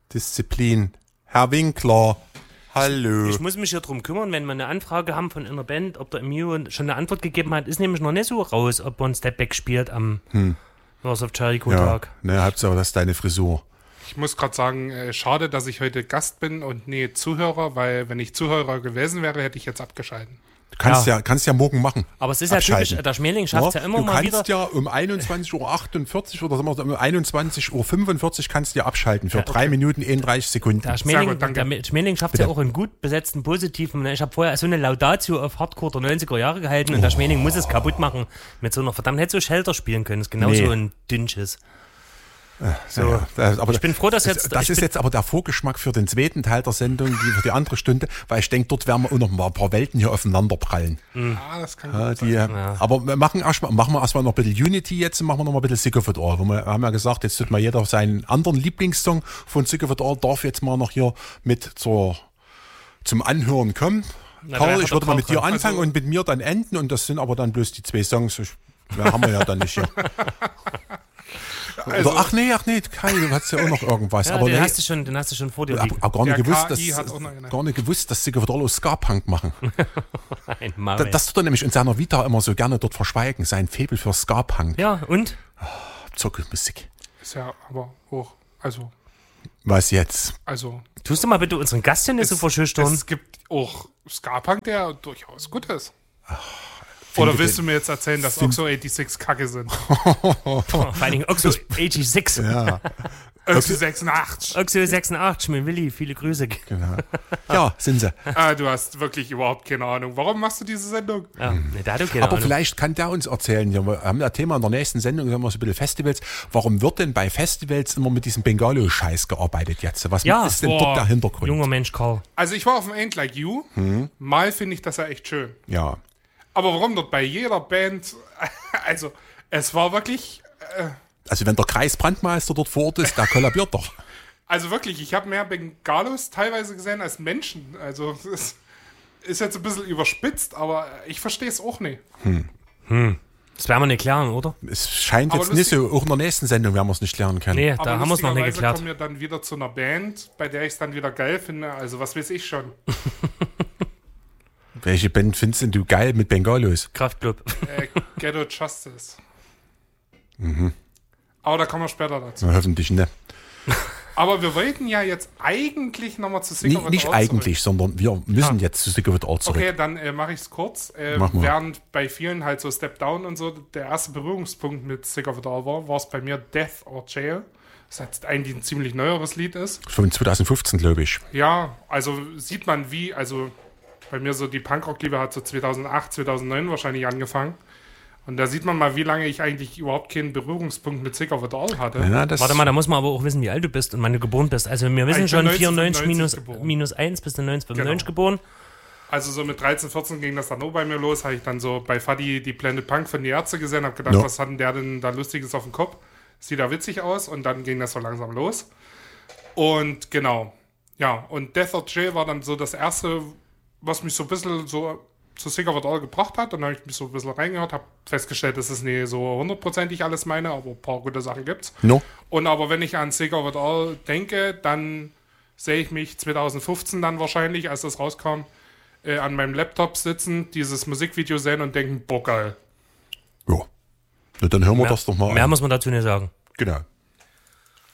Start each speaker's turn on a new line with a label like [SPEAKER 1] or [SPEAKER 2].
[SPEAKER 1] Disziplin. Herr Winkler, hallo.
[SPEAKER 2] Ich muss mich hier drum kümmern, wenn wir eine Anfrage haben von einer Band, ob der Emilio schon eine Antwort gegeben hat, ist nämlich noch nicht so raus, ob man Stepback spielt am North of Jericho-Tag.
[SPEAKER 1] Ne, Hauptsache, das ist deine Frisur.
[SPEAKER 3] Ich muss gerade sagen, schade, dass ich heute Gast bin und nie Zuhörer, weil wenn ich Zuhörer gewesen wäre, hätte ich jetzt abgeschalten.
[SPEAKER 1] Du kannst ja morgen machen.
[SPEAKER 2] Aber es ist ja typisch, der Schmeling schafft es ja immer mal wieder.
[SPEAKER 1] Du kannst ja um 21.48 Uhr oder sagen wir um 21.45 Uhr kannst du ja abschalten für 3 Minuten 31 Sekunden.
[SPEAKER 2] Der Schmeling schafft es ja auch in gut besetzten Positiven. Ich habe vorher so eine Laudatio auf Hardcore der 90er Jahre gehalten und der Schmeling muss es kaputt machen. Mit so einer verdammt hätte so Shelter spielen können. Das ist genauso ein Dünnsches. So.
[SPEAKER 1] Ja, aber
[SPEAKER 2] ich bin froh, dass jetzt...
[SPEAKER 1] Das ist jetzt aber der Vorgeschmack für den zweiten Teil der Sendung, für die andere Stunde, weil ich denke, dort werden wir auch noch mal ein paar Welten hier aufeinander prallen.
[SPEAKER 3] Das kann gut sein.
[SPEAKER 1] Aber wir machen wir erstmal noch ein bisschen Unity jetzt, machen wir noch mal ein bisschen Sick of It All. Wir haben ja gesagt, jetzt tut mal jeder seinen anderen Lieblingssong von Sick of It All, darf jetzt mal noch hier mit zum Anhören kommen. Karl, ich würde mal mit dir anfangen und mit mir dann enden und das sind aber dann bloß die 2 Songs. Mehr haben wir ja dann nicht hier. Also, ach nee, Kai, du hast ja auch noch irgendwas.
[SPEAKER 2] Ja,
[SPEAKER 1] aber
[SPEAKER 2] den hast du schon vor dir liegen.
[SPEAKER 1] Aber gar nicht gewusst, dass Sick of It All Ska-Punk machen. Das tut er nämlich in seiner Vita immer so gerne dort verschweigen, sein Faible für Ska-Punk.
[SPEAKER 2] Ja, und?
[SPEAKER 1] Zirkelmusik.
[SPEAKER 3] Ist ja aber auch, also...
[SPEAKER 1] Was jetzt?
[SPEAKER 3] Also...
[SPEAKER 2] Tust du mal bitte unseren Gast hier nicht so verschüchtern?
[SPEAKER 3] Es gibt auch Ska-Punk, der durchaus gut ist. Oder willst du mir jetzt erzählen, dass Oxo 86 Kacke sind?
[SPEAKER 2] Vor allen Dingen Oxo 86.
[SPEAKER 1] Ja.
[SPEAKER 3] Oxo 86.
[SPEAKER 2] Oxo 86, mein Willi, viele Grüße.
[SPEAKER 1] Genau. Ja, sind sie.
[SPEAKER 3] Du hast wirklich überhaupt keine Ahnung. Warum machst du diese Sendung?
[SPEAKER 2] Ja, da hat keine
[SPEAKER 1] Aber
[SPEAKER 2] Ahnung.
[SPEAKER 1] vielleicht kann der uns erzählen, wir haben das Thema in der nächsten Sendung, haben wir so ein bisschen Festivals. Warum wird denn bei Festivals immer mit diesem Bengalo-Scheiß gearbeitet jetzt? Was ist denn dort der Hintergrund?
[SPEAKER 2] Junger Mensch, Karl.
[SPEAKER 3] Also ich war auf dem Ain't Like You. Mal finde ich das ja echt schön.
[SPEAKER 1] Ja.
[SPEAKER 3] Aber warum dort bei jeder Band, also es war wirklich...
[SPEAKER 1] Also wenn der Kreisbrandmeister dort vor Ort ist, der kollabiert doch.
[SPEAKER 3] Also wirklich, ich habe mehr Bengalos teilweise gesehen als Menschen. Also es ist jetzt ein bisschen überspitzt, aber ich verstehe es auch nicht.
[SPEAKER 2] Das werden wir nicht klären, oder?
[SPEAKER 1] Es scheint jetzt nicht so, auch in der nächsten Sendung werden wir es nicht klären können.
[SPEAKER 2] Nee, da haben wir es noch nicht geklärt.
[SPEAKER 3] Kommen wir dann wieder zu einer Band, bei der ich es dann wieder geil finde. Also was weiß ich schon.
[SPEAKER 1] Welche Band findest du geil mit Bengalos?
[SPEAKER 2] Kraftclub.
[SPEAKER 3] Ghetto Justice. Aber da kommen wir später dazu.
[SPEAKER 1] Na, hoffentlich nicht.
[SPEAKER 3] Aber wir wollten ja jetzt eigentlich nochmal zu Sick of It All
[SPEAKER 1] Nicht eigentlich, sondern wir müssen jetzt zu Sick of It All zurück.
[SPEAKER 3] Okay, dann mache ich es kurz. Während bei vielen halt so Step Down und so der erste Berührungspunkt mit Sick of It All war es bei mir Death or Jail. Das jetzt eigentlich ein ziemlich neueres Lied ist.
[SPEAKER 1] Von 2015, glaube ich.
[SPEAKER 3] Ja, also sieht man also bei mir so die Punkrock-Liebe hat so 2008, 2009 wahrscheinlich angefangen. Und da sieht man mal, wie lange ich eigentlich überhaupt keinen Berührungspunkt mit Sick of It All hatte.
[SPEAKER 1] Ja,
[SPEAKER 2] warte mal, da muss man aber auch wissen, wie alt du bist und wann du geboren bist. Also wir wissen schon 94 minus 1 bis 1995 geboren.
[SPEAKER 3] Also so mit 13, 14 ging das dann auch bei mir los. Habe ich dann so bei Fadi die Planet Punk von die Ärzte gesehen, habe gedacht, was hat denn der denn da Lustiges auf dem Kopf? Sieht da witzig aus und dann ging das so langsam los. Und genau, ja, und Death or Jail war dann so das erste, was mich so ein bisschen so zu Sick of It All gebracht hat. Dann habe ich mich so ein bisschen reingehört, habe festgestellt, das ist nicht so hundertprozentig alles meine, aber ein paar gute Sachen gibt's.
[SPEAKER 1] No.
[SPEAKER 3] Und aber wenn ich an Sick of It All denke, dann sehe ich mich 2015 dann wahrscheinlich, als das rauskam, an meinem Laptop sitzen, dieses Musikvideo sehen und denken, boah, geil.
[SPEAKER 1] Ja. Na, dann hören wir das doch mal
[SPEAKER 2] Mehr
[SPEAKER 1] an.
[SPEAKER 2] muss man dazu nicht sagen.
[SPEAKER 1] Genau.